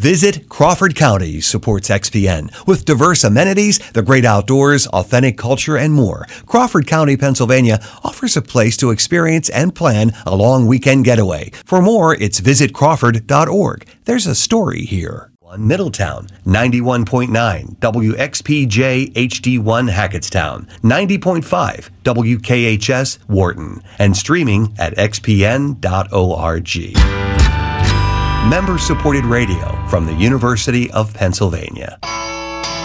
Visit Crawford County supports XPN with diverse amenities, the great outdoors, authentic culture, and more. Crawford County, Pennsylvania offers a place to experience and plan a long weekend getaway. For more, it's visitcrawford.org. There's a story here. Middletown, 91.9 WXPJ HD1 Hackettstown, 90.5 WKHS Wharton, and streaming at xpn.org. Member-supported radio from the University of Pennsylvania.